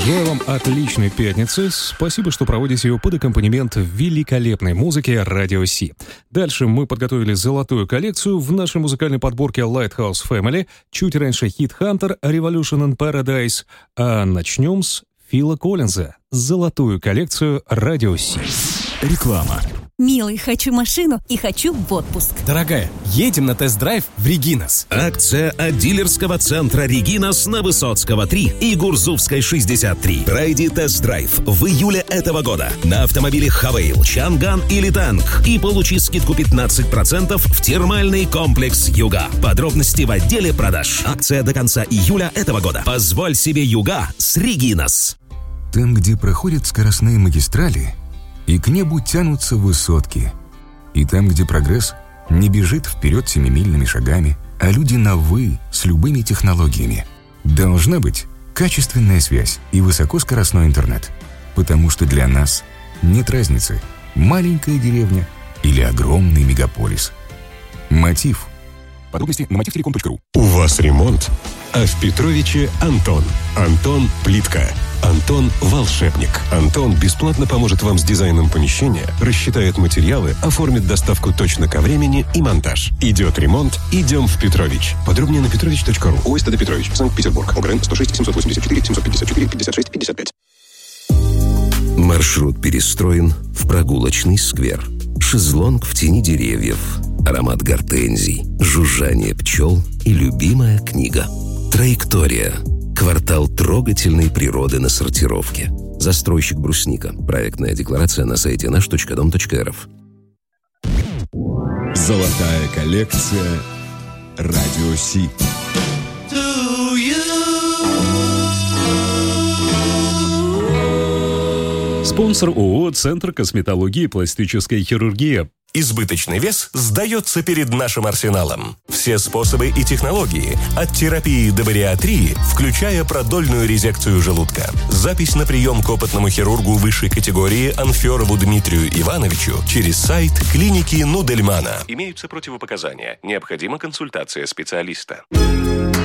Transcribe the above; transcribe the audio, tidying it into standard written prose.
Желаю вам отличной пятницы. Спасибо, что проводите ее под аккомпанемент великолепной музыки Радио Си. Дальше мы подготовили золотую коллекцию в нашей музыкальной подборке Lighthouse Family. Чуть раньше Hit Hunter, Revolution in Paradise. А начнем с Фила Коллинза. Золотую коллекцию Радио Си. Реклама. Милый, хочу машину и хочу в отпуск. Дорогая, едем на тест-драйв в Регинас. Акция от дилерского центра Регинас на Высоцкого 3 и Гурзувской 63. Пройди тест-драйв в июле этого года на автомобиле Хавейл, Чанган или Танк и получи скидку 15% в термальный комплекс Юга. Подробности в отделе продаж. Акция до конца июля этого года. Позволь себе Юга с Регинас. Там, где проходят скоростные магистрали, и к небу тянутся высотки. И там, где прогресс не бежит вперед семимильными шагами, а люди на «вы» с любыми технологиями. Должна быть качественная связь и высокоскоростной интернет. Потому что для нас нет разницы, маленькая деревня или огромный мегаполис. Мотив. Подробности на motivtelecom.ru. У вас ремонт, а в Петровиче Антон. Антон Плитка. Антон Волшебник. Антон бесплатно поможет вам с дизайном помещения, рассчитает материалы, оформит доставку точно ко времени и монтаж. Идет ремонт, идем в Петрович. Подробнее на petrovich.ru. ОСТД Петрович, Санкт-Петербург. ОГРН 106 784 754 56 55. Маршрут перестроен в прогулочный сквер. Шезлонг в тени деревьев. Аромат гортензий, жужжание пчел и любимая книга. Траектория. Квартал трогательной природы на сортировке. Застройщик «Брусника». Проектная декларация на сайте наш.дом.рф. Золотая коллекция Радио Си. Спонсор ООО «Центр косметологии и пластической хирургии». Избыточный вес сдается перед нашим арсеналом. Все способы и технологии, от терапии до бариатрии, включая продольную резекцию желудка. Запись на прием к опытному хирургу высшей категории Анферову Дмитрию Ивановичу через сайт клиники Нудельмана. Имеются противопоказания. Необходима консультация специалиста.